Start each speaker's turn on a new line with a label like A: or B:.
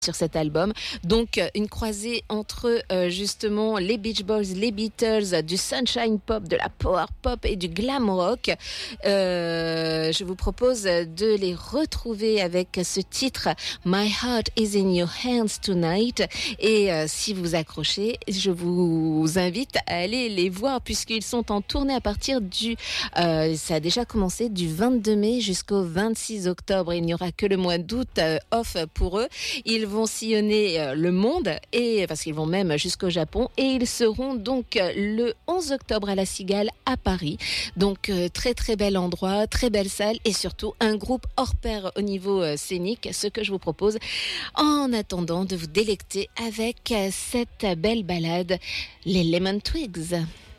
A: sur cet album. Donc une croisée entre justement les Beach Boys, les Beatles, du sunshine pop, de la power pop et du glam rock. Je vous propose de les retrouver avec ce titre My Heart is in Your Hands Tonight. Et si vous accrochez, je vous invite à aller les voir puisqu'ils sont en tournée à partir du ça a déjà commencé du 22 mai jusqu'au 26 octobre. Il n'y aura que le mois d'août off pour eux. Ils vont sillonner le monde et parce qu'ils vont même jusqu'au Japon et ils seront donc le 11 octobre à la Cigale à Paris. Donc très très bel endroit, très belle salle et surtout un groupe hors pair au niveau scénique, ce que je vous propose en attendant de vous délecter avec cette belle balade, les Lemon Twigs.